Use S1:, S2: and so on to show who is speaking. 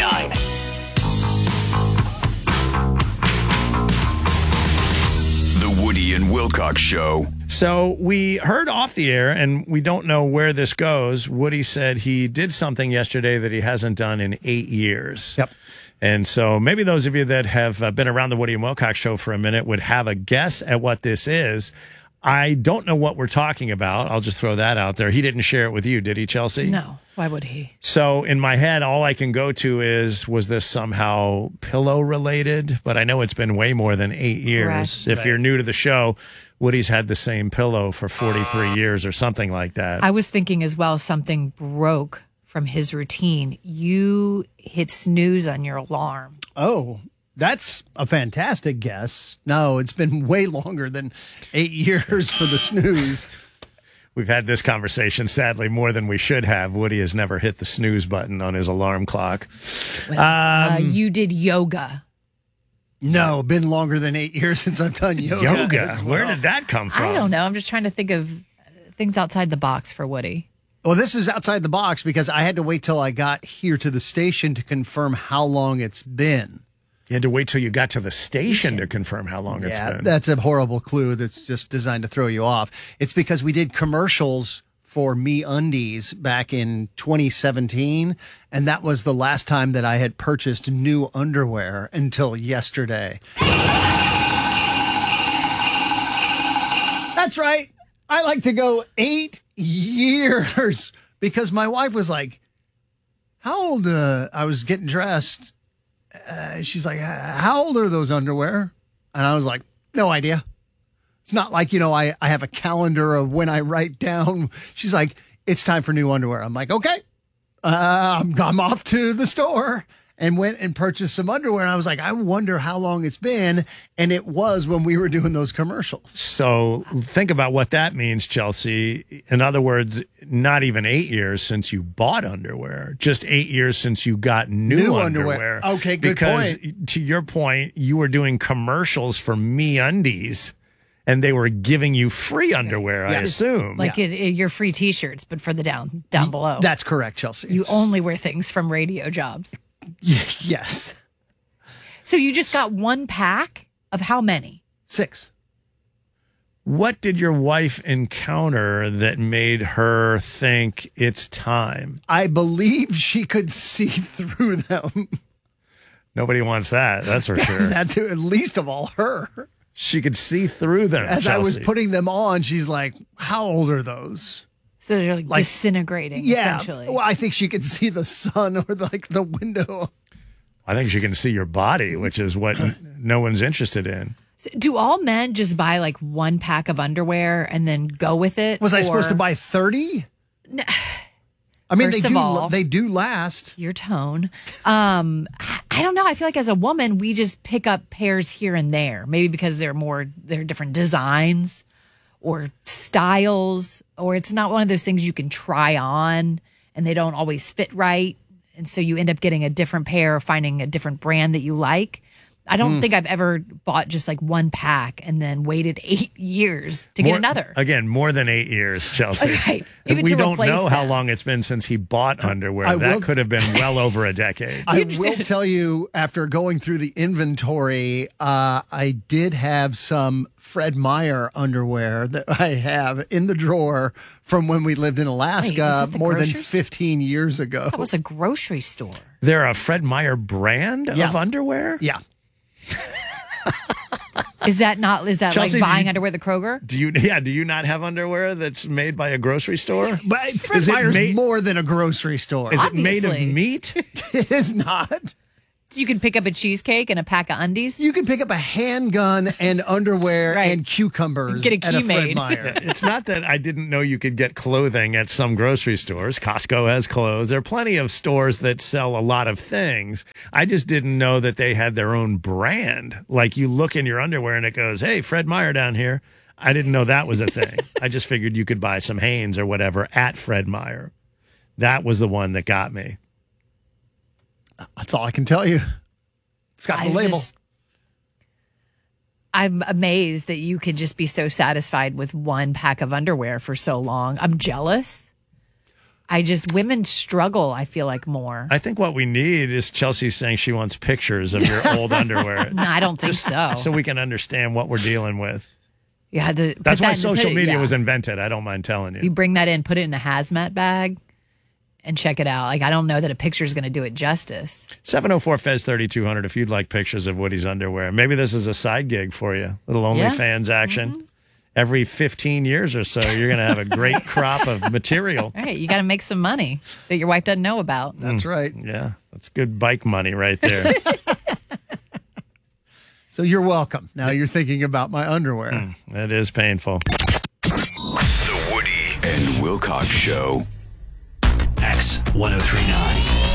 S1: 99.
S2: The Woody and Wilcox Show.
S3: So we heard off the air, and we don't know where this goes. Woody said he did something yesterday that he hasn't done in 8 years.
S4: Yep.
S3: And so maybe those of you that have been around the Woody and Wilcox Show for a minute would have a guess at what this is. I don't know what we're talking about. I'll just throw that out there. He didn't share it with you, did he, Chelsea?
S5: No. Why would he?
S3: So in my head, all I can go to is, was this somehow pillow related? But I know it's been way more than 8 years.
S5: Correct.
S3: If you're new to the show, Woody's had the same pillow for 43 years or something like that.
S5: I was thinking as well, something broke from his routine. You hit snooze on your alarm.
S4: Oh, that's a fantastic guess. No, it's been way longer than 8 years for the snooze.
S3: We've had this conversation, sadly, more than we should have. Woody has never hit the snooze button on his alarm clock.
S5: You did yoga.
S4: No, been longer than 8 years since I've done yoga. as well.
S3: Where did that come from?
S5: I don't know. I'm just trying to think of things outside the box for Woody.
S4: Well, this is outside the box because I had to wait till I got here to the station to confirm how long it's been.
S3: You had to wait till you got to the station to confirm how long it's been.
S4: That's a horrible clue that's just designed to throw you off. It's because we did commercials for MeUndies back in 2017, and that was the last time that I had purchased new underwear until yesterday. That's right. I like to go 8 years because my wife was like, how old? I was getting dressed. She's like, how old are those underwear? And I was like, no idea. It's not like, I have a calendar of when I write down. She's like, it's time for new underwear. I'm like, okay. I'm off to the store and went and purchased some underwear. And I was like, I wonder how long it's been. And it was when we were doing those commercials.
S3: So think about what that means, Chelsea. In other words, not even 8 years since you bought underwear, just 8 years since you got new underwear.
S4: Okay, good
S3: because
S4: point.
S3: To your point, you were doing commercials for MeUndies, and they were giving you free underwear, I assume.
S5: Like your free T-shirts, but for the down below.
S4: That's correct, Chelsea.
S5: You only wear things from radio jobs.
S4: Yes.
S5: So you just got one pack of how many?
S4: 6.
S3: What did your wife encounter that made her think it's time?
S4: I believe she could see through them.
S3: Nobody wants that, that's for sure.
S4: That's at least of all her.
S3: She could see through them,
S4: As I was
S3: Chelsea.
S4: putting them on, she's like, how old are those?
S5: So they're like disintegrating, essentially.
S4: Well, I think she could see the sun or the window.
S3: I think she can see your body, which is what no one's interested in.
S5: So do all men just buy like one pack of underwear and then go with it?
S4: Was I supposed to buy 30?
S5: No.
S4: I mean,
S5: First of all,
S4: they do last.
S5: Your tone. I don't know. I feel like as a woman, we just pick up pairs here and there. Maybe because they're different designs or styles, or it's not one of those things you can try on and they don't always fit right. And so you end up getting a different pair or finding a different brand that you like. I don't think I've ever bought just like one pack and then waited 8 years to get another.
S3: Again, more than 8 years, Chelsea.
S5: Right. Even
S3: we
S5: to
S3: don't
S5: replace
S3: know how
S5: them.
S3: long it's been since he bought underwear. That could have been well over a decade.
S4: I will tell you, after going through the inventory, I did have some Fred Meyer underwear that I have in the drawer from when we lived in Alaska more than 15 years ago.
S5: That was a grocery store.
S3: They're a Fred Meyer brand of underwear?
S4: Yeah.
S5: Is that
S3: Chelsea,
S5: like buying underwear at the Kroger?
S3: Do you not have underwear that's made by a grocery store?
S4: But Fred Meyer's more than a grocery store.
S3: Is it made of
S5: Obviously.
S3: meat?
S4: It is not.
S5: You can pick up a cheesecake and a pack of undies.
S4: You can pick up a handgun and underwear and cucumbers
S5: Get a
S4: at
S5: key
S4: a Fred
S5: made.
S4: Meyer.
S3: It's not that I didn't know you could get clothing at some grocery stores. Costco has clothes. There are plenty of stores that sell a lot of things. I just didn't know that they had their own brand. Like you look in your underwear and it goes, hey, Fred Meyer down here. I didn't know that was a thing. I just figured you could buy some Hanes or whatever at Fred Meyer. That was the one that got me.
S4: That's all I can tell you. It's got the label.
S5: I'm amazed that you could just be so satisfied with one pack of underwear for so long. I'm jealous. Women struggle, I feel like, more.
S3: I think what we need is Chelsea saying she wants pictures of your old underwear.
S5: No, I don't think so.
S3: So we can understand what we're dealing with.
S5: You had to.
S3: That's
S5: put
S3: why
S5: that
S3: social media
S5: yeah.
S3: was invented. I don't mind telling
S5: You
S3: you.
S5: bring that in, put it in a hazmat bag, and check it out. Like, I don't know that a picture is going to do it justice.
S3: 704 Fez 3200 if you'd like pictures of Woody's underwear. Maybe this is a side gig for you. Little OnlyFans action. Every 15 years or so, you're going to have a great crop of material.
S5: All right, you got to make some money that your wife doesn't know about.
S4: That's right.
S3: Yeah, that's good bike money right there.
S4: So you're welcome. Now you're thinking about my underwear.
S3: That is painful.
S2: The Woody and Wilcox Show.
S1: X 1039.